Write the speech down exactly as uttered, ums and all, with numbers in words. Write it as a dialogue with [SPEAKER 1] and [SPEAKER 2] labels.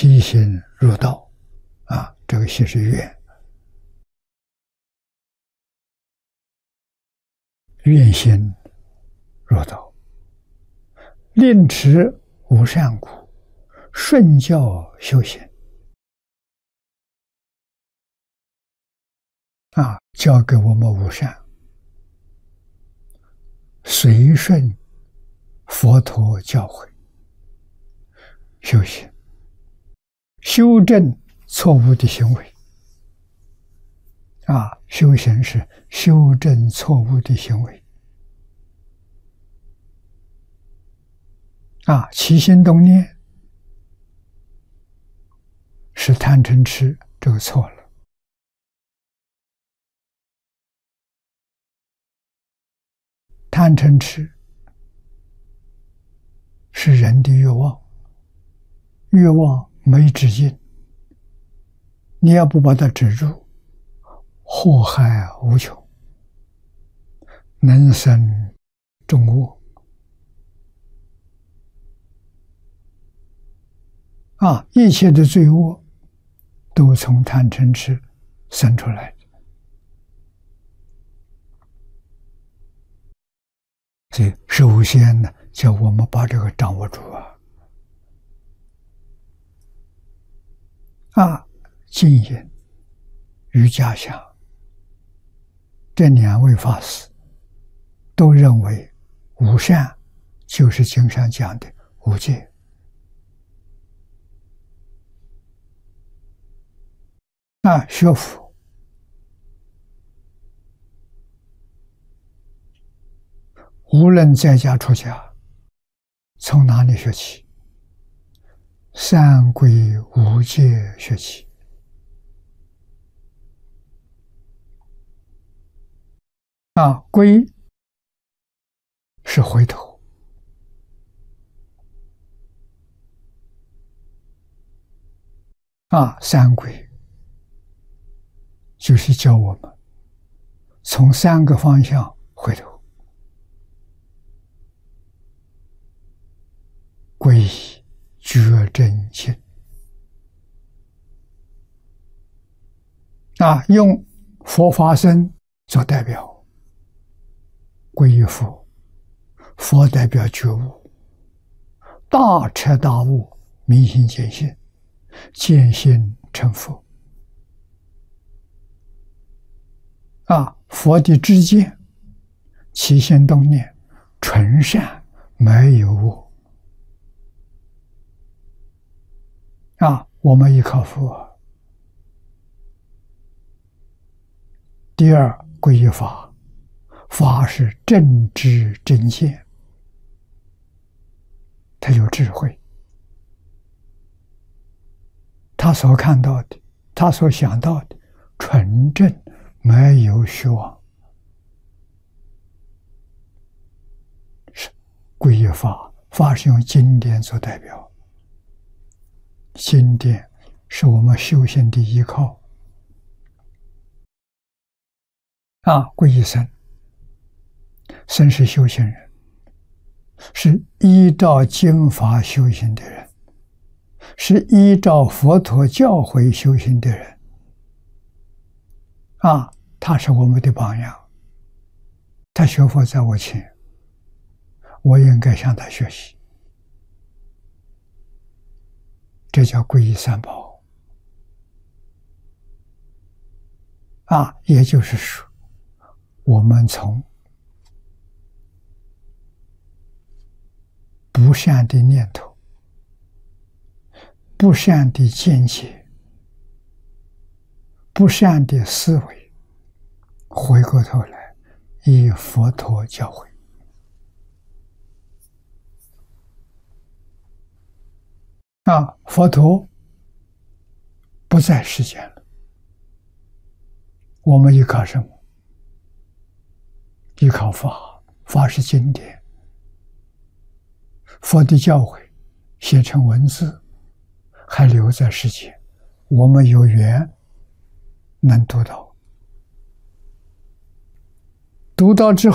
[SPEAKER 1] 起心入道啊，这个心是愿，愿心入道，令持无善故，顺教修行啊，教给我们无善，随顺佛陀教诲修行，修正错误的行为啊，修行是修正错误的行为啊，起心动念是贪嗔痴，这个错了。贪嗔痴是人的欲望，欲望没止境，你要不把它止住，祸害无穷，能生众恶啊！一切的罪恶都从贪嗔痴生出来的。所以首先呢，叫我们把这个掌握住啊！啊，净隐、瑜伽想这两位法师都认为无善就是经上讲的无戒啊，学佛无论在家出家，从哪里学起？三皈五戒学起。啊，皈是回头，啊，三皈就是教我们从三个方向回头。皈依觉真心啊，用佛法僧做代表，皈依佛，佛代表觉悟，大彻大悟，明心见性，见性成佛啊，佛的知见，起心动念纯善，没有恶啊，我们依靠佛。第二，皈依法，法是正知正见，他有智慧，他所看到的，他所想到的，纯正，没有虚妄，是皈依法。法是用经典做代表。经典是我们修行的依靠啊，皈依僧，僧是修行人，是依照经法修行的人，是依照佛陀教诲修行的人啊，他是我们的榜样，他学佛在我前，我应该向他学习。这叫皈依三宝啊，也就是说，我们从不善的念头、不善的见解、不善的思维，回过头来依佛陀教诲啊，佛陀不在世间了，我们依靠什么？依靠法，法是经典，佛的教诲写成文字，还留在世间，我们有缘能读到，读到之后